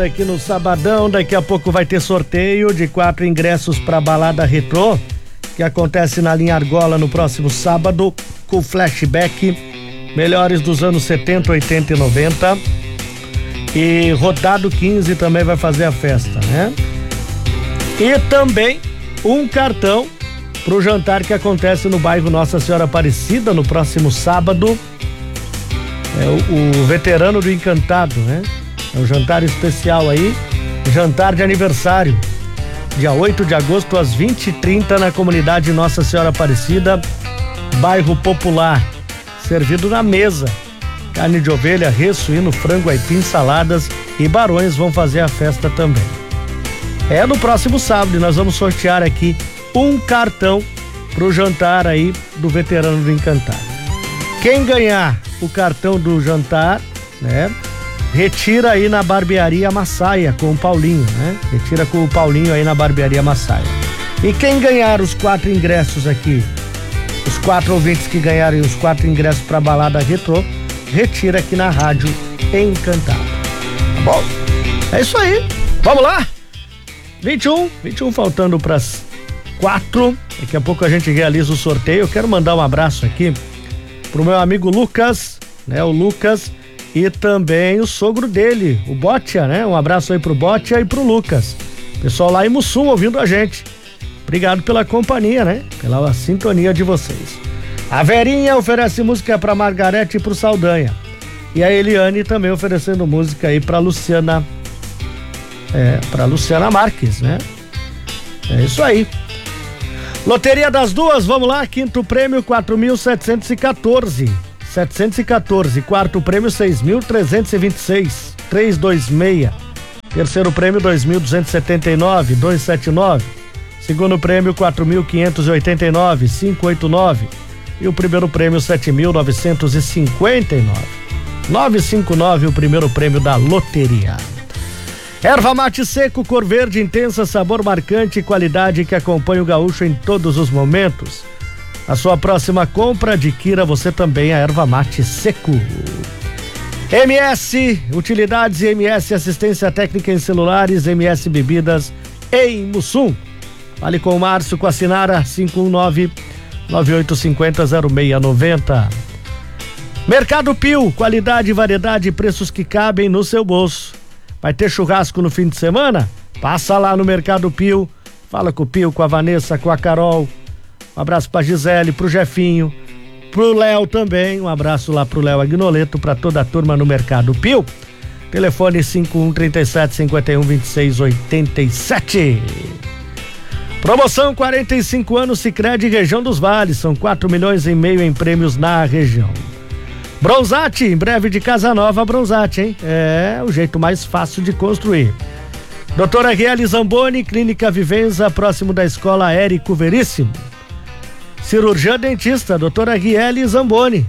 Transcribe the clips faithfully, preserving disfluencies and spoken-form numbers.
Aqui no sabadão, daqui a pouco vai ter sorteio de quatro ingressos para a balada retrô, que acontece na linha Argola no próximo sábado, com flashback, melhores dos anos setenta, oitenta e noventa. E Rodado quinze também vai fazer a festa, né? E também um cartão pro jantar que acontece no bairro Nossa Senhora Aparecida no próximo sábado. É o, o veterano do Encantado, né? É um jantar especial aí, jantar de aniversário, dia oito de agosto às vinte e trinta na comunidade Nossa Senhora Aparecida, bairro Popular, servido na mesa, carne de ovelha, res, suíno, frango, aipim, saladas e barões vão fazer a festa também. É no próximo sábado e nós vamos sortear aqui um cartão pro jantar aí do veterano do Encantado. Quem ganhar o cartão do jantar, né? Retira aí na barbearia Massaia com o Paulinho, né? Retira com o Paulinho aí na barbearia Massaia. E quem ganhar os quatro ingressos aqui, os quatro ouvintes que ganharem os quatro ingressos pra balada retrô, retira aqui na rádio Encantado. Tá bom? É isso aí. Vamos lá? vinte e um, vinte e um faltando pras quatro. Daqui a pouco a gente realiza o sorteio. Eu quero mandar um abraço aqui pro meu amigo Lucas, né? O Lucas e também o sogro dele, o Botia, né? Um abraço aí pro Botia e pro Lucas. Pessoal lá em Mussum ouvindo a gente. Obrigado pela companhia, né? Pela sintonia de vocês. A Verinha oferece música pra Margarete e pro Saldanha. E a Eliane também oferecendo música aí pra Luciana, é, pra Luciana Marques, né? É isso aí. Loteria das duas, vamos lá, quinto prêmio quatro mil setecentos e quatorze. setecentos e quatorze, quarto prêmio seis mil trezentos e vinte e seis, trezentos e vinte e seis. Terceiro prêmio dois mil duzentos e setenta e nove, duzentos e setenta e nove. Segundo prêmio quatro mil quinhentos e oitenta e nove, quinhentos e oitenta e nove. E o primeiro prêmio sete mil novecentos e cinquenta e nove. novecentos e cinquenta e nove o primeiro prêmio da loteria. Erva mate seco, cor verde intensa, sabor marcante e qualidade que acompanha o gaúcho em todos os momentos. A sua próxima compra, adquira você também a erva mate seco. M S Utilidades e M S Assistência Técnica em Celulares, M S Bebidas em Mussum. Fale com o Márcio, com a Sinara, cinco um nove, nove oito cinco zero, zero seis nove zero. Mercado Pio, qualidade, variedade e preços que cabem no seu bolso. Vai ter churrasco no fim de semana? Passa lá no Mercado Pio, fala com o Pio, com a Vanessa, com a Carol. Um abraço pra Gisele, pro Jefinho, pro Léo também. Um abraço lá pro Léo Agnoleto, pra toda a turma no Mercado Pio. Telefone cinco um três sete, cinco um, vinte e seis oitenta e sete. Promoção quarenta e cinco anos Sicredi Região dos Vales. São quatro milhões e meio em prêmios na região. Bronzate, em breve de casa nova, Bronzate, hein? É o jeito mais fácil de construir. Doutora Riele Zamboni, Clínica Vivenza, próximo da Escola Érico Veríssimo. Cirurgia dentista, doutora Riele Zamboni.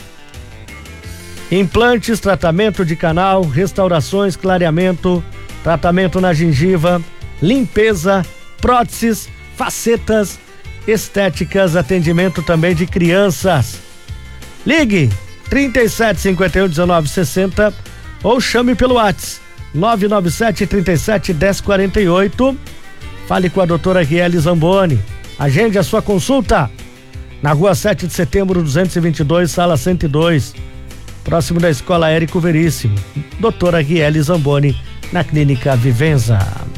Implantes, tratamento de canal, restaurações, clareamento, tratamento na gengiva, limpeza, próteses, facetas, estéticas, atendimento também de crianças. Ligue trinta e sete, cinquenta e um, dezenove, sessenta ou chame pelo WhatsApp nove nove sete, trinta e sete, dez, quarenta e oito. Fale com a doutora Riele Zamboni. Agende a sua consulta na rua sete de setembro, duzentos e vinte e dois, sala cento e dois, próximo da Escola Érico Veríssimo. Doutora Riele Zamboni, na Clínica Vivenza.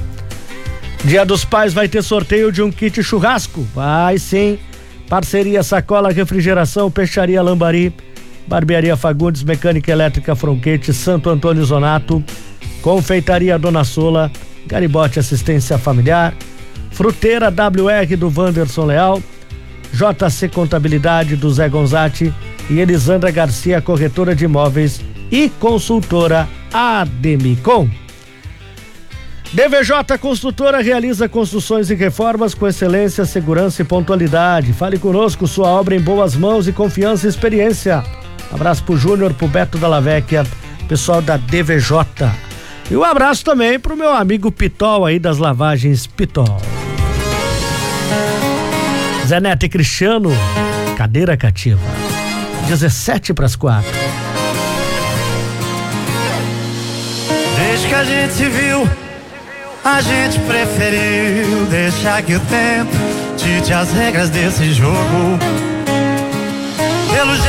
Dia dos Pais vai ter sorteio de um kit churrasco. Vai sim. Parceria Sacola Refrigeração, Peixaria Lambari, Barbearia Fagundes, Mecânica Elétrica Fronquete, Santo Antônio Zonato, Confeitaria Dona Sola, Garibote Assistência Familiar, Fruteira W R do Wanderson Leal, J C Contabilidade do Zé Gonzatti e Elisandra Garcia, corretora de imóveis e consultora Ademicon. D V J Construtora realiza construções e reformas com excelência, segurança e pontualidade. Fale conosco, sua obra em boas mãos e confiança e experiência. Abraço pro Júnior, pro Beto da Lavecchia, pessoal da D V J. E um abraço também pro meu amigo Pitol aí das lavagens Pitol. Zé Neto e Cristiano, cadeira cativa. dezessete para as quatro. Desde que a gente se viu, a gente preferiu deixar que o tempo dite as regras desse jogo. Pelo